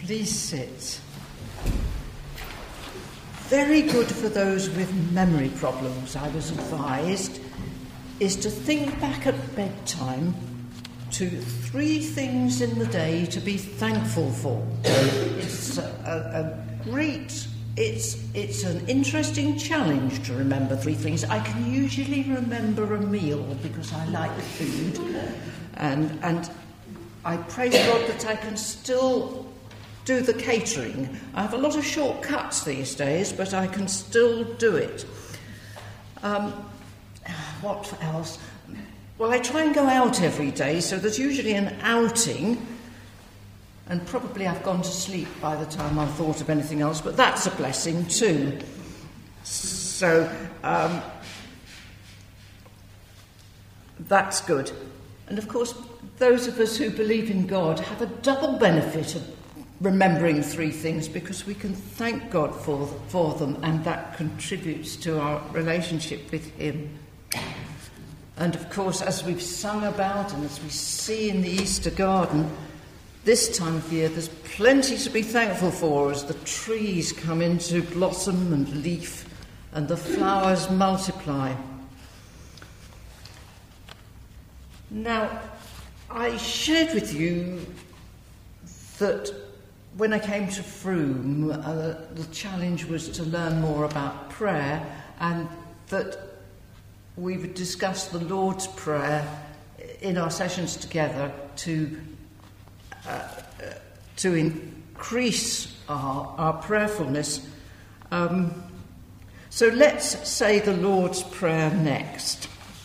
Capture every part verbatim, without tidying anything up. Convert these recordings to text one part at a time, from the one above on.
Please sit. Very good for those with memory problems, I was advised, is to think back at bedtime to three things in the day to be thankful for. It's a, a, a great, it's, it's an interesting challenge to remember three things. I can usually remember a meal because I like food, and, and I praise God that I can still do the catering. I have a lot of shortcuts these days, but I can still do it. Um, what else? Well, I try and go out every day, so there's usually an outing, and probably I've gone to sleep by the time I've thought of anything else, but that's a blessing too. So, um, that's good. And of course, those of us who believe in God have a double benefit of remembering three things, because we can thank God for, for them, and that contributes to our relationship with Him. And of course, as we've sung about and as we see in the Easter garden, this time of year there's plenty to be thankful for as the trees come into blossom and leaf and the flowers multiply. Now, I shared with you that when I came to Frome, uh, the challenge was to learn more about prayer, and that we would discuss the Lord's Prayer in our sessions together to uh, to increase our, our prayerfulness. Um, so let's say the Lord's Prayer next.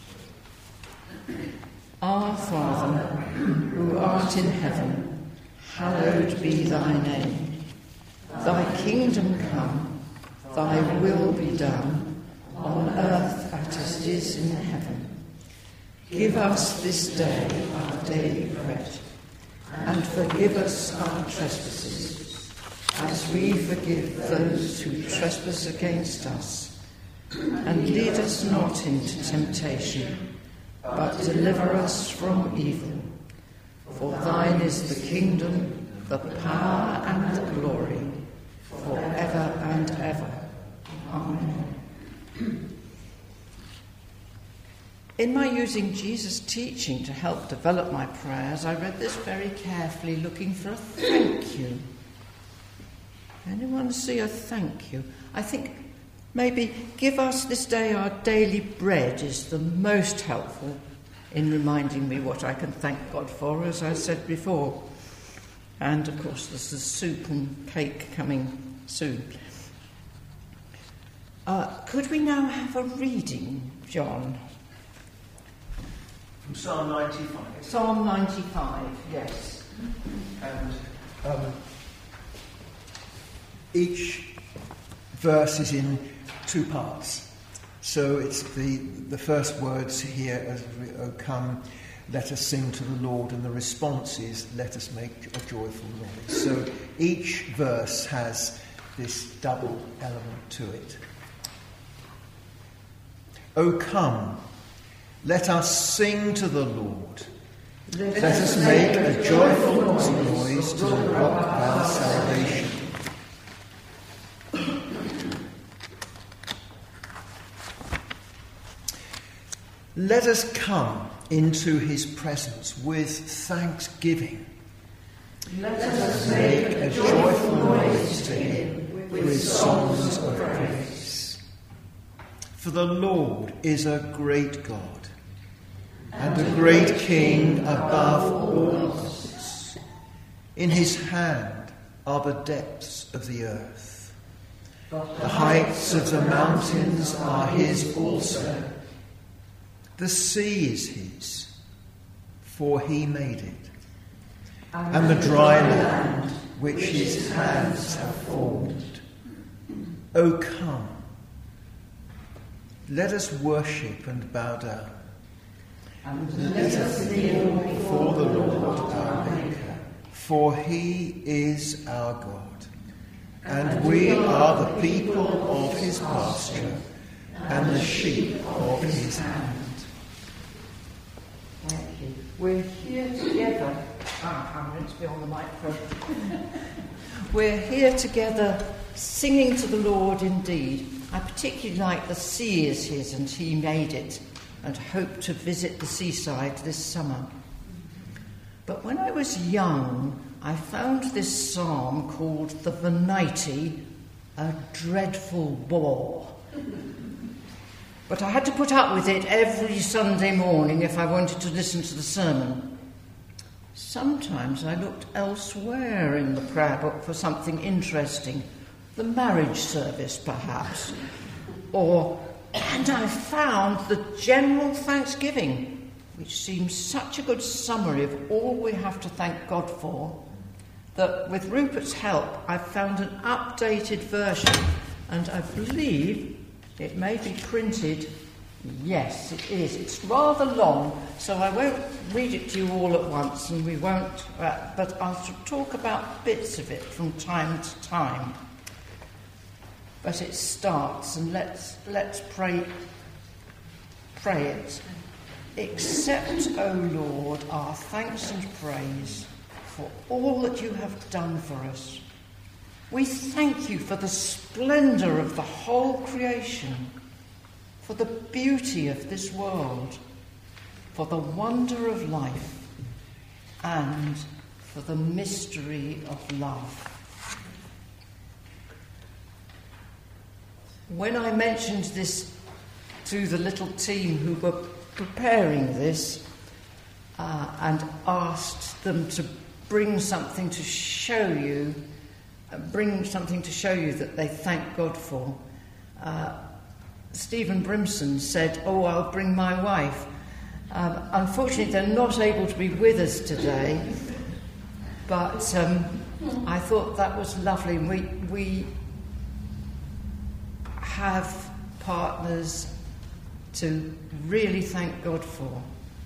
Our Father, who art in heaven, hallowed be thy name. Thy kingdom come, thy will be done, on earth as it is in heaven. Give us this day our daily bread, and forgive us our trespasses, as we forgive those who trespass against us. And lead us not into temptation, but deliver us from evil. For thine is the kingdom, the power, and the glory, forever and ever. Amen. In my using Jesus' teaching to help develop my prayers, I read this very carefully, looking for a thank you. Anyone see a thank you? I think maybe give us this day our daily bread is the most helpful in reminding me what I can thank God for, as I said before. And of course there's the soup and cake coming soon. Uh, could we now have a reading, John? From Psalm ninety-five. Psalm ninety-five, yes. And um, each verse is in two parts. So it's the, the first words here, as we, oh, come, let us sing to the Lord, and the response is, let us make a joyful noise. So each verse has this double element to it. O come, let us sing to the Lord. Let, let us make a joyful noise to the rock of our salvation. Let us come into his presence with thanksgiving. Let us make a joyful noise to him with songs of praise. For the Lord is a great God, and a great King above all gods. In his hand are the depths of the earth. The heights of the mountains are his also. The sea is his, for he made it, and the dry land which his hands have formed. O come, let us worship and bow down, and let us kneel before the Lord our Maker, for he is our God, and we are the people of his pasture, and the sheep of his hand. Thank you. We're here together I'm going to be on the microphone. We're here together singing to the Lord indeed. I particularly like The Sea is His and He made it, and hope to visit the seaside this summer. But when I was young, I found this psalm called the Venite a dreadful bore. But I had to put up with it every Sunday morning if I wanted to listen to the sermon. Sometimes I looked elsewhere in the prayer book for something interesting, the marriage service perhaps, or, and I found the general thanksgiving, which seems such a good summary of all we have to thank God for, that with Rupert's help I found an updated version, and I believe it may be printed. Yes, it is. It's rather long, so I won't read it to you all at once, and we won't, uh, but I'll talk about bits of it from time to time. But it starts, and let's let's pray pray it. Accept, O Lord, our thanks and praise for all that you have done for us. We thank you for the splendour of the whole creation, for the beauty of this world, for the wonder of life, and for the mystery of love. When I mentioned this to the little team who were preparing this uh, and asked them to bring something to show you, uh, bring something to show you that they thank God for, uh, Stephen Brimson said, "Oh, I'll bring my wife." Um, unfortunately, they're not able to be with us today, but um, I thought that was lovely. We we have partners to really thank God for.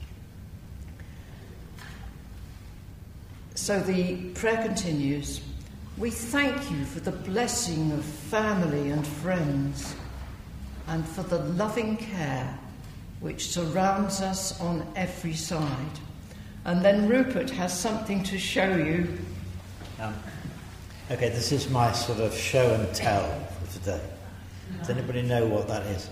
So the prayer continues. We thank you for the blessing of family and friends, and for the loving care which surrounds us on every side. And then Rupert has something to show you. Um, okay, this is my sort of show and tell for today. Does anybody know what that is?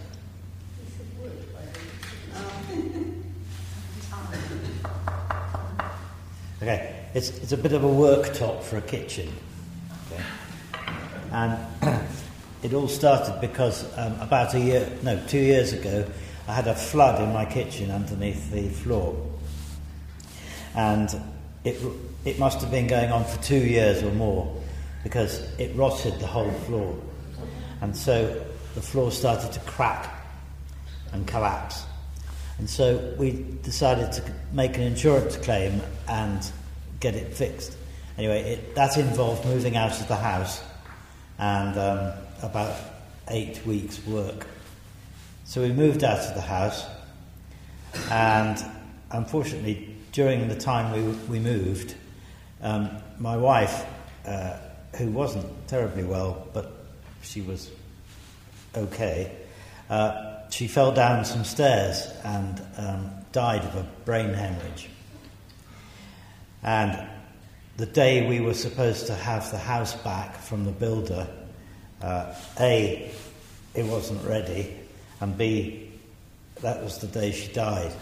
Okay, it's it's a bit of a worktop for a kitchen. Okay, and it all started because um, about a year, no, two years ago, I had a flood in my kitchen underneath the floor, and it it must have been going on for two years or more because it rotted the whole floor, and so the floor started to crack and collapse. And so we decided to make an insurance claim and get it fixed. Anyway, it, that involved moving out of the house and um, about eight weeks' work. So we moved out of the house, and unfortunately, during the time we we moved, um, my wife, uh, who wasn't terribly well, but she was okay, uh, she fell down some stairs and um, died of a brain hemorrhage. And the day we were supposed to have the house back from the builder, uh, A, it wasn't ready, and B, that was the day she died.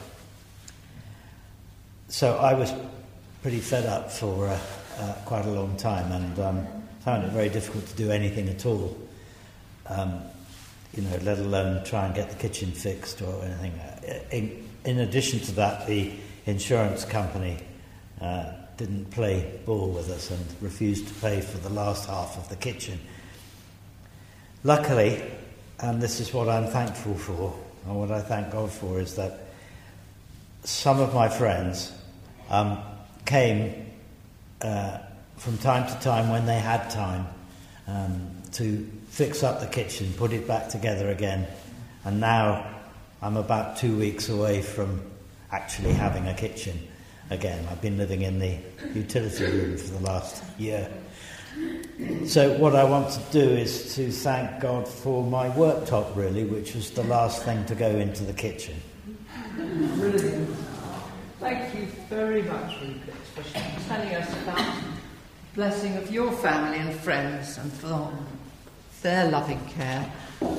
So I was pretty fed up for uh, uh, quite a long time, and um, found it very difficult to do anything at all. Um, you know, let alone try and get the kitchen fixed or anything. In, in addition to that, the insurance company uh, didn't play ball with us and refused to pay for the last half of the kitchen. Luckily, and this is what I'm thankful for, and what I thank God for, is that some of my friends um, came uh, from time to time when they had time um, to fix up the kitchen, put it back together again, and now I'm about two weeks away from actually having a kitchen again. I've been living in the utility room for the last year. So what I want to do is to thank God for my worktop, really, which was the last thing to go into the kitchen. Brilliant. Thank you very much, Rupert. for telling us about the blessing of your family and friends and for their loving care.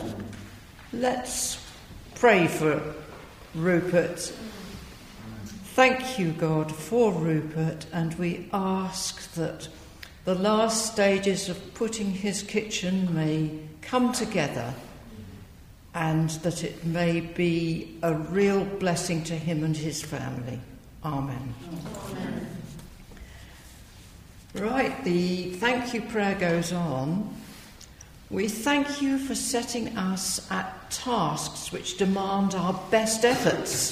Let's pray for Rupert. Thank you, God, for Rupert, and we ask that the last stages of putting his kitchen may come together and that it may be a real blessing to him and his family. Amen. Amen. Right, the thank you prayer goes on. We thank you for setting us at tasks which demand our best efforts.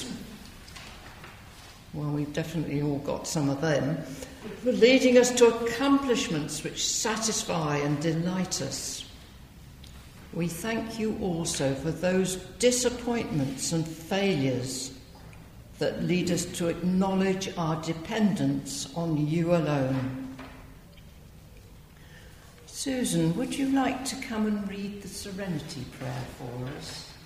Well, we've definitely all got some of them. For leading us to accomplishments which satisfy and delight us. We thank you also for those disappointments and failures that lead us to acknowledge our dependence on you alone. Susan, would you like to come and read the Serenity Prayer for us?